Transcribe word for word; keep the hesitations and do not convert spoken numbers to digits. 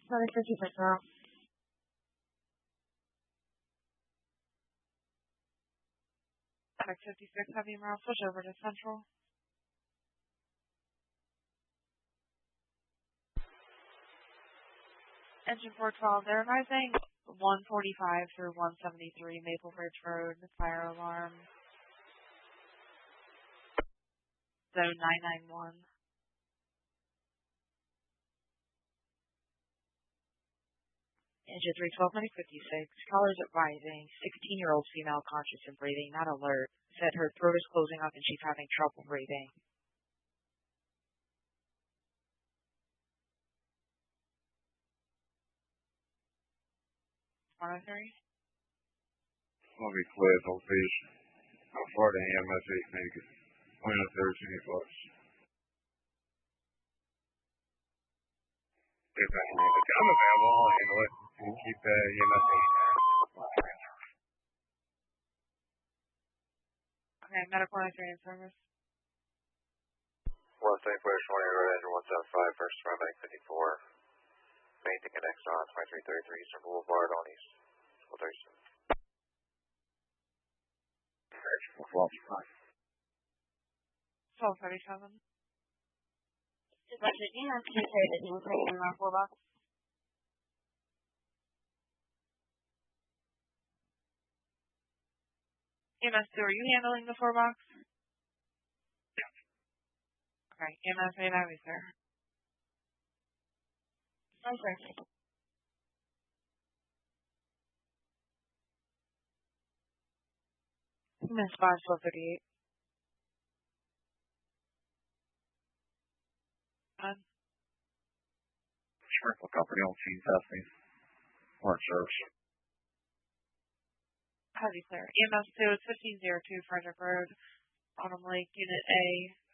Sorry for keeping it now. X fifty-six Heavy Morale, switch over to Central. Engine four twelve, they're advising one forty-five through one seventy-three Maple Ridge Road, fire alarm. Zone nine nine one. Engine three twelve, Medic fifty-six, callers advising sixteen-year-old female conscious and breathing, not alert. Said her throat is closing up and she's having trouble breathing. one oh three. I'll be clear, no fish. How far the M S eight make it? one oh thirteen bucks. If I can make it, I'm available, I'll handle it. We'll keep the M S eight there. Okay, Medic one oh three in service. one three four, twenty, road engine one seven five, first to Medic fifty-four. Maintain connects on twenty-three thirty-three Eastern Boulevard on East. twelve thirty-seven. twelve thirty-seven. Dispatcher, do you have to say that you were taking my four box? E M S two, are you handling the four box? Yeah. Okay, E M S eight, I was there. Okay. E M S five, twelve thirty-eight. Done. Sprinkle company on team testing. Or service. Heavy clear. E M S two is fifteen oh two Frederick Road, Autumn Lake, Unit A.